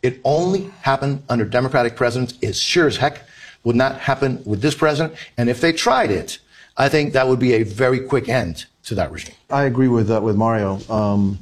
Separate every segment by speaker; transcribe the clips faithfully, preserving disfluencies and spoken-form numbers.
Speaker 1: It only happened under Democratic presidents. It sure as heck would not happen with this president. And if they tried it, I think that would be a very quick end to that regime.
Speaker 2: I agree with uh, with Mario. Um,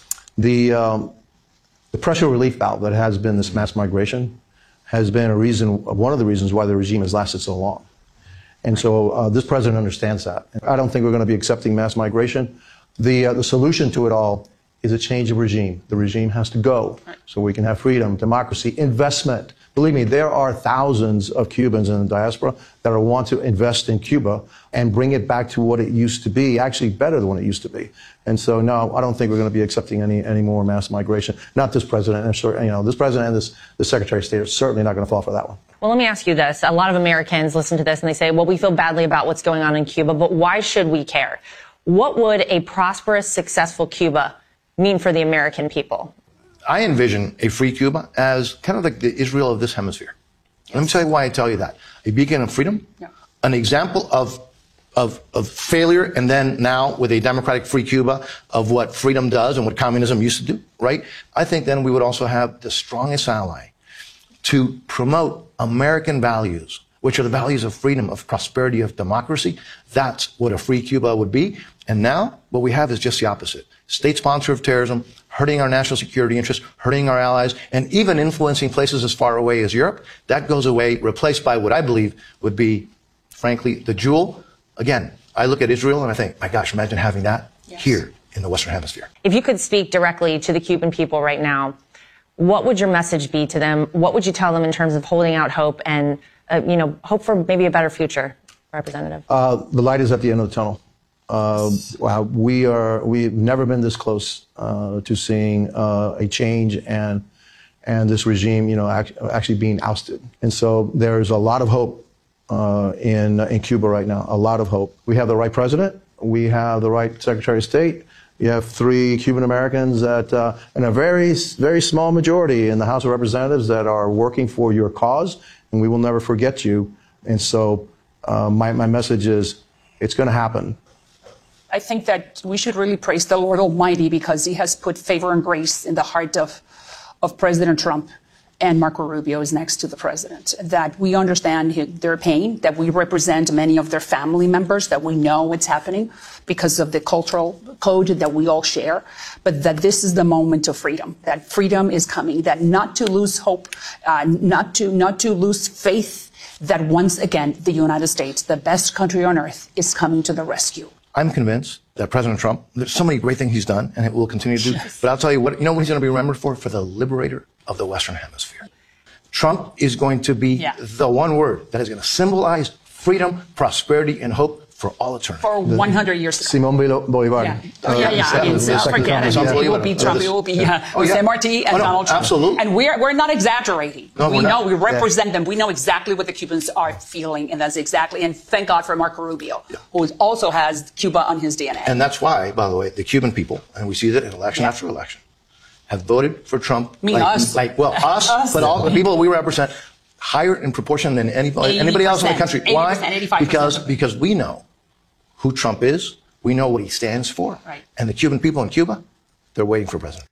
Speaker 2: the um, the pressure relief valve that has been this mass migration has been a reason, one of the reasons why the regime has lasted so long. And so uh, this president understands that. I don't think we're going to be accepting mass migration. The uh, the solution to it all is a change of regime. The regime has to go so we can have freedom, democracy, investment. Believe me, there are thousands of Cubans in the diaspora that are want to invest in Cuba and bring it back to what it used to be, actually better than what it used to be. And so, no, I don't think we're going to be accepting any any more mass migration. Not this president. And sure, you know, this president and this the Secretary of State are certainly not going to fall for that one.
Speaker 3: Well, let me ask you this. A lot of Americans listen to this and they say, well, we feel badly about what's going on in Cuba, but why should we care? What would a prosperous, successful Cuba mean for the American people?
Speaker 1: I envision a free Cuba as kind of like the Israel of this hemisphere. Yes. Let me tell you why I tell you that. A beacon of freedom, yeah. An example of, of, of failure, and then now with a democratic free Cuba of what freedom does and what communism used to do, right? I think then we would also have the strongest ally to promote American values, which are the values of freedom, of prosperity, of democracy. That's what a free Cuba would be. And now what we have is just the opposite. State sponsor of terrorism, hurting our national security interests, hurting our allies, and even influencing places as far away as Europe. That goes away, replaced by what I believe would be, frankly, the jewel. Again, I look at Israel and I think, my gosh, imagine having that yes. here in the Western Hemisphere.
Speaker 3: If you could speak directly to the Cuban people right now, what would your message be to them? What would you tell them in terms of holding out hope and, uh, you know, hope for maybe a better future, Representative?
Speaker 2: Uh, the light is at the end of the tunnel. Uh, wow, we are, we've never been this close uh, to seeing uh, a change and and this regime, you know, act, actually being ousted. And so there's a lot of hope uh, in in Cuba right now, a lot of hope. We have the right president. We have the right Secretary of State. You have three Cuban Americans that, uh, and a very, very small majority in the House of Representatives that are working for your cause, and we will never forget you. And so uh, my, my message is, it's going to happen.
Speaker 4: I think that we should really praise the Lord Almighty because he has put favor and grace in the heart of, of President Trump, and Marco Rubio is next to the president, that we understand their pain, that we represent many of their family members, that we know what's happening because of the cultural code that we all share, but that this is the moment of freedom, that freedom is coming, that not to lose hope, uh, not to, not to lose faith, that once again, the United States, the best country on earth, is coming to the rescue.
Speaker 1: I'm convinced that President Trump, there's so many great things he's done and it will continue to do. Yes. But I'll tell you what, you know what he's going to be remembered for? For the liberator of the Western Hemisphere. Trump is going to be yeah. the one word that is going to symbolize freedom, prosperity, and hope for all eternity.
Speaker 4: For one hundred years.
Speaker 2: Simón Bolívar.
Speaker 4: Yeah, uh, yeah, yeah. It's, uh, forget it. It, it will be Trump. It will be uh, oh, yeah. Jose Marti and oh, no, Donald Trump.
Speaker 1: Absolutely.
Speaker 4: And we're we're not exaggerating.
Speaker 1: No,
Speaker 4: we know
Speaker 1: not.
Speaker 4: we represent
Speaker 1: yeah.
Speaker 4: them. We know exactly what the Cubans are feeling, and that's exactly. And thank God for Marco Rubio, yeah. who also has Cuba on his D N A.
Speaker 1: And that's why, by the way, the Cuban people, and we see that in election yeah. after election, have voted for Trump.
Speaker 4: Me,
Speaker 1: like,
Speaker 4: us.
Speaker 1: Like, well, us, us, but all the people we represent, higher in proportion than anybody anybody else in the country. Why? Because because we know who Trump is, we know what he stands for,
Speaker 4: right.
Speaker 1: and the Cuban people in Cuba, they're waiting for president.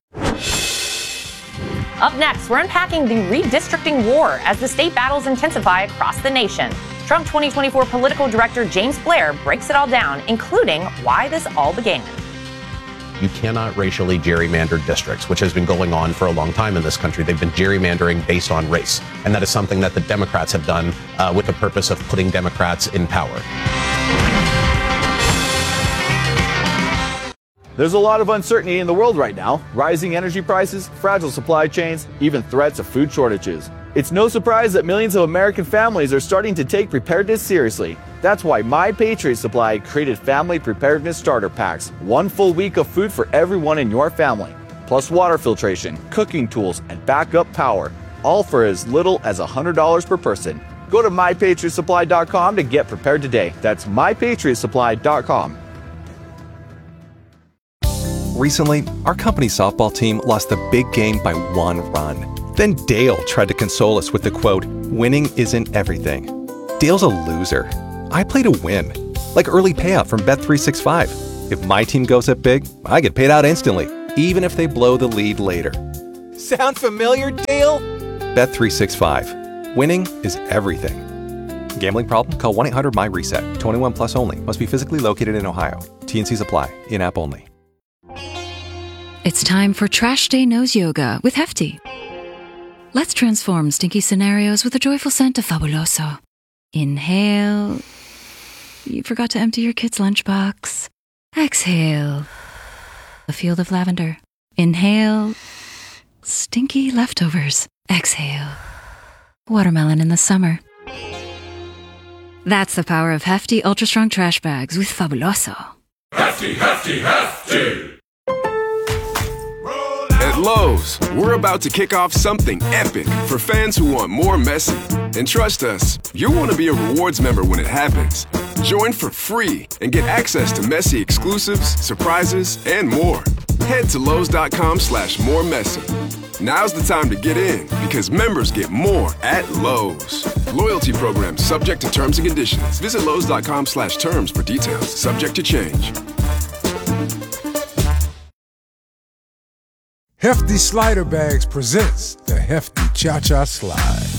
Speaker 3: Up next, we're unpacking the redistricting war as the state battles intensify across the nation. Trump twenty twenty-four political director James Blair breaks it all down, including why this all began.
Speaker 5: You cannot racially gerrymander districts, which has been going on for a long time in this country. They've been gerrymandering based on race, and that is something that the Democrats have done uh, with the purpose of putting Democrats in power.
Speaker 6: There's a lot of uncertainty in the world right now. Rising energy prices, fragile supply chains, even threats of food shortages. It's no surprise that millions of American families are starting to take preparedness seriously. That's why My Patriot Supply created Family Preparedness Starter Packs. One full week of food for everyone in your family. Plus water filtration, cooking tools, and backup power. All for as little as one hundred dollars per person. Go to my patriot supply dot com to get prepared today. That's my patriot supply dot com.
Speaker 7: Recently, our company softball team lost the big game by one run. Then Dale tried to console us with the quote, "Winning isn't everything." Dale's a loser. I play to win. Like early payout from Bet three sixty-five. If my team goes up big, I get paid out instantly, even if they blow the lead later.
Speaker 8: Sound familiar, Dale?
Speaker 7: Bet three sixty-five. Winning is everything. Gambling problem? Call one eight hundred M Y reset. twenty-one plus only. Must be physically located in Ohio. T and Cs apply. In-app only.
Speaker 9: It's time for Trash Day Nose Yoga with Hefty. Let's transform stinky scenarios with the joyful scent of Fabuloso. Inhale. You forgot to empty your kid's lunchbox. Exhale. A field of lavender. Inhale. Stinky leftovers. Exhale. Watermelon in the summer. That's the power of Hefty Ultra Strong Trash Bags with Fabuloso.
Speaker 10: Hefty, hefty, hefty!
Speaker 11: At Lowe's, we're about to kick off something epic for fans who want more Messi. And trust us, you'll want to be a rewards member when it happens. Join for free and get access to Messi exclusives, surprises, and more. Head to Lowe's.com slash more Messi. Now's the time to get in because members get more at Lowe's. Loyalty program subject to terms and conditions. Visit Lowe's.com slash terms for details. Subject to change.
Speaker 10: Hefty Slider Bags presents the Hefty Cha-Cha Slide.